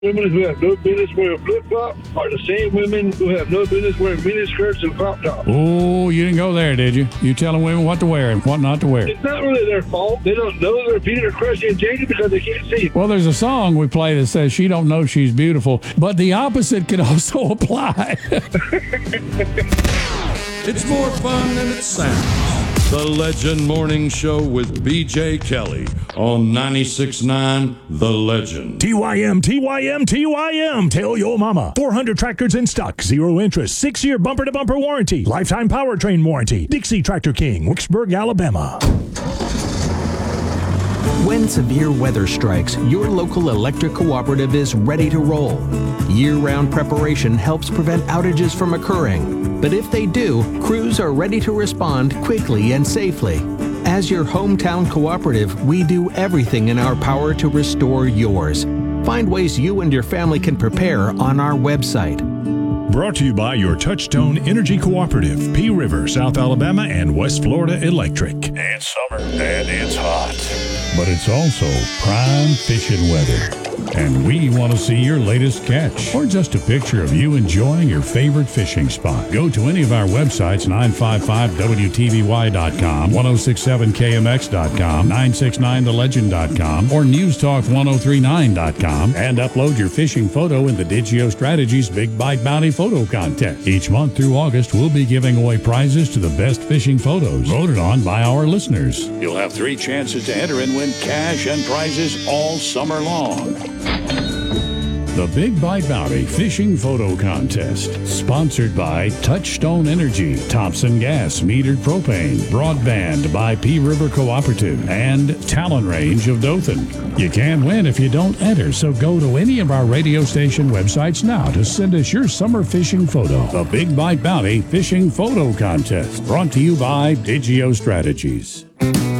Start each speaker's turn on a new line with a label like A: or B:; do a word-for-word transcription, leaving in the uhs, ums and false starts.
A: Women who have no business wearing flip-flops are the same women who have no business wearing miniskirts and crop tops.
B: Oh, you didn't go there, did you? You telling women what to wear and what not to wear.
A: It's not really their fault. They don't know they're Peter, crusty, and changing because they can't see it.
B: Well, there's a song we play that says she don't know she's beautiful, but the opposite can also apply.
C: It's more fun than it sounds. The Legend Morning Show with B J Kelly on ninety-six point nine The Legend.
D: T Y M, T Y M, T Y M. Tell your mama. four hundred tractors in stock. Zero interest. Six-year bumper-to-bumper warranty. Lifetime powertrain warranty. Dixie Tractor King, Wicksburg, Alabama.
E: When severe weather strikes, your local electric cooperative is ready to roll. Year-round preparation helps prevent outages from occurring. But if they do, crews are ready to respond quickly and safely. As your hometown cooperative, we do everything in our power to restore yours. Find ways you and your family can prepare on our website.
D: Brought to you by your Touchstone Energy Cooperative, Pea River, South Alabama, and West Florida Electric.
B: It's summer and it's hot, but it's also prime fishing weather. And we want to see your latest catch or just a picture of you enjoying your favorite fishing spot. Go to any of our websites, nine five five W T V Y dot com, ten sixty-seven K M X dot com, nine six nine the legend dot com, or news talk ten thirty-nine dot com, and upload your fishing photo in the Digio Strategies Big Bite Bounty Photo Contest. Each month through August, we'll be giving away prizes to the best fishing photos voted on by our listeners. You'll have three chances to enter and win cash and prizes all summer long. The Big Bite Bounty Fishing Photo Contest, sponsored by Touchstone Energy, Thompson Gas Metered Propane, Broadband by Pea River Cooperative, and Talon Range of Dothan. You can't win if you don't enter, so go to any of our radio station websites now to send us your summer fishing photo. The Big Bite Bounty Fishing Photo Contest, brought to you by Digio Strategies.